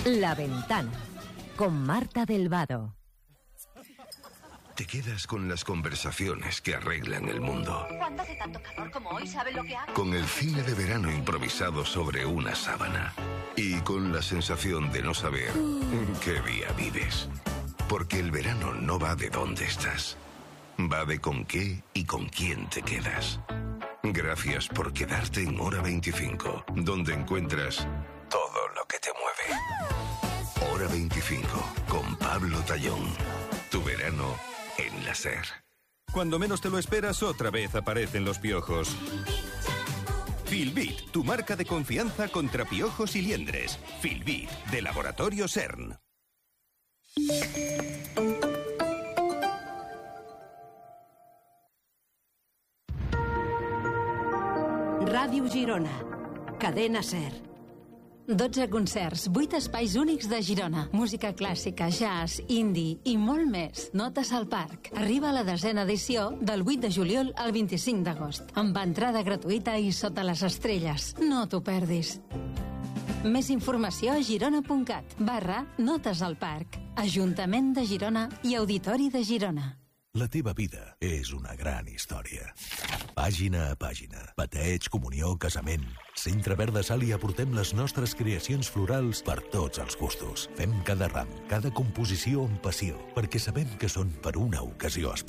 La Ventana, con Marta del Vado. Te quedas con las conversaciones que arreglan el mundo. Cuando hace tanto calor como hoy, ¿saben lo que hago? Con el cine de verano improvisado sobre una sábana. Y con la sensación de no saber qué día vives. Porque el verano no va de dónde estás. Va de con qué y con quién te quedas. Gracias por quedarte en Hora 25, donde encuentras todo lo que te mueve. Hora 25, con Pablo Tallón. Tu verano en la SER. Cuando menos te lo esperas, otra vez aparecen los piojos. Filbit, tu marca de confianza contra piojos y liendres. Filbit, de Laboratorio CERN. Ràdio Girona, cadena SER. 12 concerts, 8 espais únics de Girona. Música clàssica, jazz, indie i molt més. Notes al Parc. Arriba a la 10ª edició del 8 de juliol al 25 d'agost. Amb entrada gratuïta i sota les estrelles. No t'ho perdis. Més informació a girona.cat/Notes al Parc. Ajuntament de Girona i Auditori de Girona. La teva vida és una gran història. Pàgina a pàgina. Bateig, comunió, casament. Centre Verd de Salt i aportem les nostres creacions florals per tots els gustos. Fem cada ram, cada composició amb passió, perquè sabem que són per una ocasió especial.